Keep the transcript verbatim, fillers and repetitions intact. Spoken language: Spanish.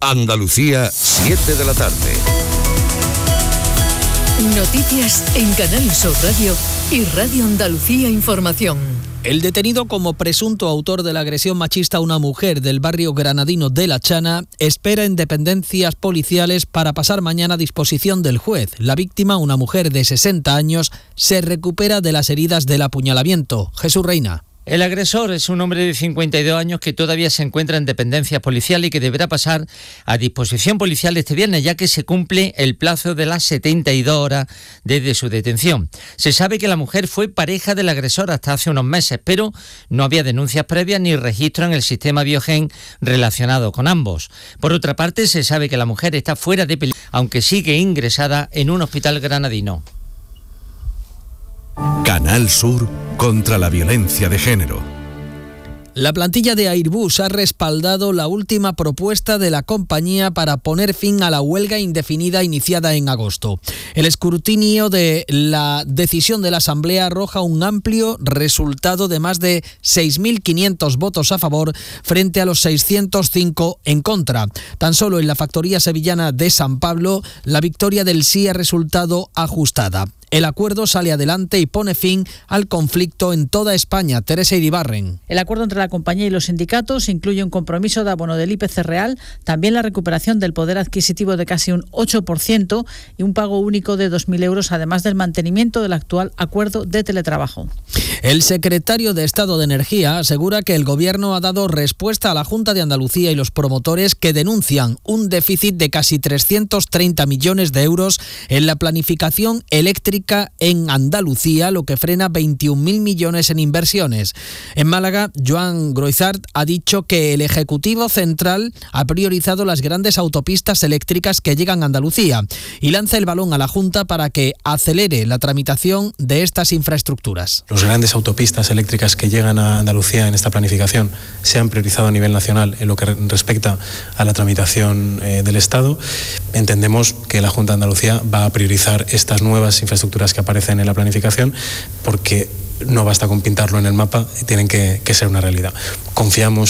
Andalucía, siete de la tarde. Noticias en Canal Sur Radio y Radio Andalucía Información. El detenido como presunto autor de la agresión machista a una mujer del barrio granadino de La Chana espera en dependencias policiales para pasar mañana a disposición del juez. La víctima, una mujer de sesenta años, se recupera de las heridas del apuñalamiento. Jesús Reina. El agresor es un hombre de cincuenta y dos años que todavía se encuentra en dependencias policiales y que deberá pasar a disposición policial este viernes, ya que se cumple el plazo de las setenta y dos horas desde su detención. Se sabe que la mujer fue pareja del agresor hasta hace unos meses, pero no había denuncias previas ni registro en el sistema Biogen relacionado con ambos. Por otra parte, se sabe que la mujer está fuera de peligro, aunque sigue ingresada en un hospital granadino. Canal Sur contra la violencia de género. La plantilla de Airbus ha respaldado la última propuesta de la compañía para poner fin a la huelga indefinida iniciada en agosto. El escrutinio de la decisión de la Asamblea arroja un amplio resultado de más de seis mil quinientos votos a favor frente a los seiscientos cinco en contra. Tan solo en la factoría sevillana de San Pablo, la victoria del sí ha resultado ajustada. El acuerdo sale adelante y pone fin al conflicto en toda España. Teresa Iribarren. El acuerdo entre la compañía y los sindicatos incluye un compromiso de abono del I P C real, también la recuperación del poder adquisitivo de casi un ocho por ciento y un pago único de dos mil euros, además del mantenimiento del actual acuerdo de teletrabajo. El secretario de Estado de Energía asegura que el Gobierno ha dado respuesta a la Junta de Andalucía y los promotores que denuncian un déficit de casi trescientos treinta millones de euros en la planificación eléctrica en Andalucía, lo que frena veintiún mil millones en inversiones. En Málaga, Joan Groizart ha dicho que el Ejecutivo Central ha priorizado las grandes autopistas eléctricas que llegan a Andalucía y lanza el balón a la Junta para que acelere la tramitación de estas infraestructuras. Las grandes autopistas eléctricas que llegan a Andalucía en esta planificación se han priorizado a nivel nacional en lo que respecta a la tramitación eh, del Estado. Entendemos que la Junta de Andalucía va a priorizar estas nuevas infraestructuras que aparecen en la planificación porque no basta con pintarlo en el mapa, tienen que, que ser una realidad. Confiamos